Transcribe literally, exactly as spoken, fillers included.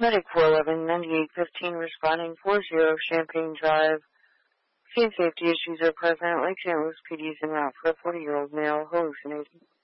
Medic four eleven ninety-eight fifteen responding four zero Champaign Drive. Scene safety issues are present. Lake Saint Louis P D is en route for a forty-year-old male hallucinating.